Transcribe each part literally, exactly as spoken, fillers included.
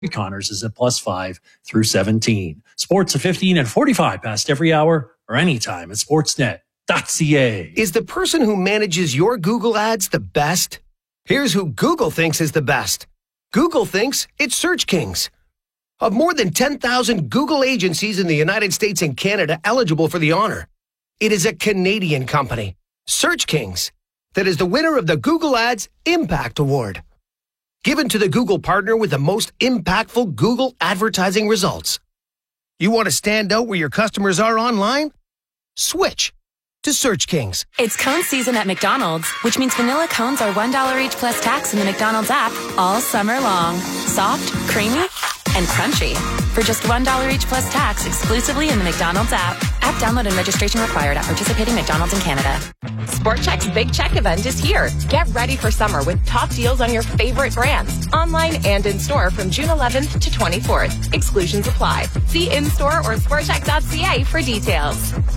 Connors is at plus five through seventeen. Sports at fifteen and forty-five past every hour or anytime at sportsnet dot c a. Is the person who manages your Google ads the best? Here's who Google thinks is the best. Google thinks it's Search Kings. Of more than ten thousand Google agencies in the United States and Canada eligible for the honor, it is a Canadian company, Search Kings, that is the winner of the Google Ads Impact Award, given to the Google partner with the most impactful Google advertising results. You want to stand out where your customers are online? Switch to Search Kings. It's cone season at McDonald's, which means vanilla cones are one dollar each plus tax in the McDonald's app all summer long. Soft, creamy, and crunchy. For just one dollar each plus tax exclusively in the McDonald's app. App download and registration required at participating McDonald's in Canada. Sport Chek's Big Check event is here. Get ready for summer with top deals on your favorite brands, online and in store from June eleventh to twenty-fourth. Exclusions apply. See in-store or sport chek dot c a for details.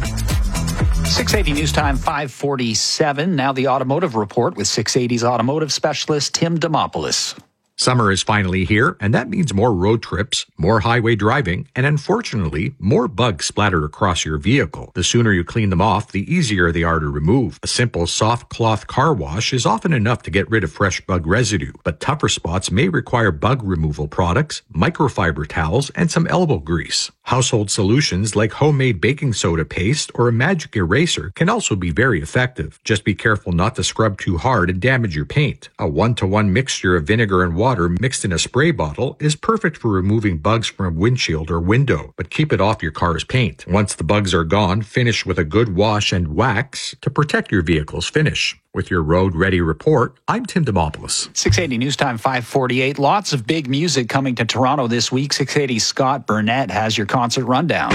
six eighty News Time, five forty-seven. Now the automotive report with six eighty's automotive specialist Tim Demopoulos. Summer is finally here, and that means more road trips, more highway driving, and unfortunately, more bugs splattered across your vehicle. The sooner you clean them off, the easier they are to remove. A simple soft cloth car wash is often enough to get rid of fresh bug residue, but tougher spots may require bug removal products, microfiber towels, and some elbow grease. Household solutions like homemade baking soda paste or a magic eraser can also be very effective. Just be careful not to scrub too hard and damage your paint. A one-to-one mixture of vinegar and water Water mixed in a spray bottle is perfect for removing bugs from a windshield or window, but keep it off your car's paint. Once the bugs are gone, finish with a good wash and wax to protect your vehicle's finish. With your Road Ready report, I'm Tim Demopoulos. six eighty News Time, five forty-eight. Lots of big music coming to Toronto this week. six eighty's Scott Burnett has your concert rundown.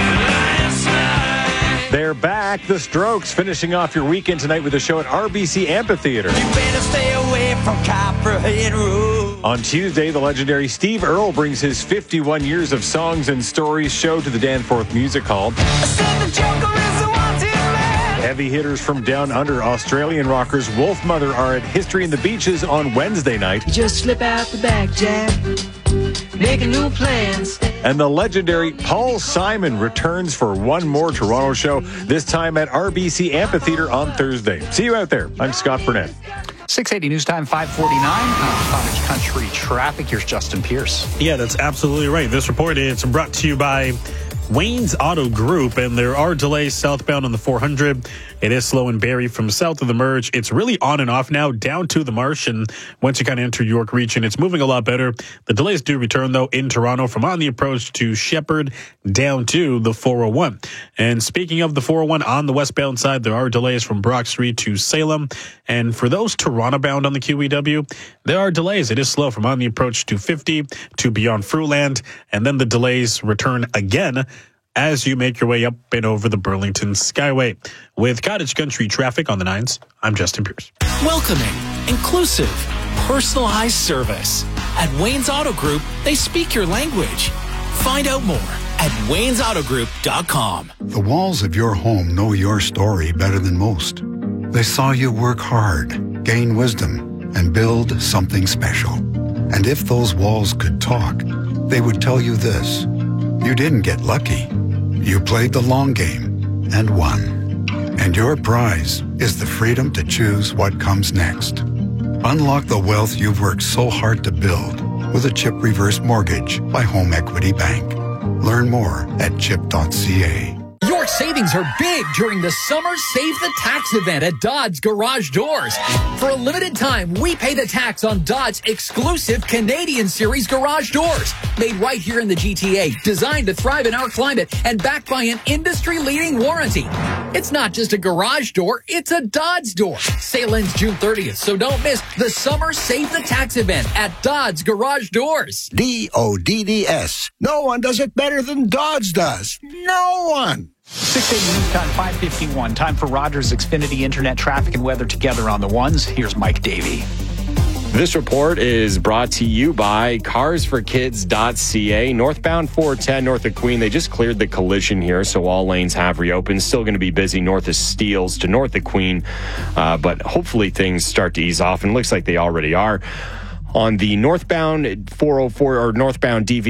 They're back. The Strokes finishing off your weekend tonight with a show at R B C Amphitheater. You better stay away from Copperhead Road. On Tuesday, the legendary Steve Earle brings his fifty-one years of songs and stories show to the Danforth Music Hall. Heavy hitters from down under, Australian rockers Wolf Mother are at History in the Beaches on Wednesday night. You just slip out the back, Jack, making new plans. And the legendary Paul Simon returns for one more Toronto show, this time at R B C Amphitheater on Thursday. See you out there. I'm Scott Burnett. six eighty News Time, five forty-nine. Uh, Cottage Country Traffic. Here's Justin Pierce. Yeah, that's absolutely right. This report is brought to you by Wayne's Auto Group, and there are delays southbound on the four hundred. It is slow in Barrie from south of the merge. It's really on and off now down to the Marsh, and once you kind of enter York region, it's moving a lot better. The delays do return, though, in Toronto from on the approach to Shepherd down to the four oh one. And speaking of the four oh one, on the westbound side, there are delays from Brock Street to Salem. And for those Toronto-bound on the Q E W, there are delays. It is slow from on the approach to fifty to beyond Fruitland, and then the delays return again as you make your way up and over the Burlington Skyway. With Cottage Country Traffic on the nines, I'm Justin Pierce. Welcoming, inclusive, personalized service. At Wayne's Auto Group, they speak your language. Find out more at waynes auto group dot com. The walls of your home know your story better than most. They saw you work hard, gain wisdom, and build something special. And if those walls could talk, they would tell you this: you didn't get lucky. You played the long game and won. And your prize is the freedom to choose what comes next. Unlock the wealth you've worked so hard to build with a CHIP reverse mortgage by Home Equity Bank. Learn more at chip dot c a. Your savings are big during the Summer Save the Tax event at Dodds Garage Doors. For a limited time, we pay the tax on Dodds' exclusive Canadian Series garage doors. Made right here in the G T A, designed to thrive in our climate, and backed by an industry-leading warranty. It's not just a garage door, it's a Dodds door. Sale ends June thirtieth, so don't miss the Summer Save the Tax event at Dodds Garage Doors. D O D D S. No one does it better than Dodds does. No one. six eighty News Time, five fifty-one. Time for Rogers Xfinity Internet traffic and weather together on the ones. Here's Mike Davey. This report is brought to you by cars for kids dot c a. Northbound four ten north of Queen. They just cleared the collision here, so all lanes have reopened. Still going to be busy north of Steeles to north of Queen, uh, but hopefully things start to ease off, and it looks like they already are. on the northbound four oh four or northbound D V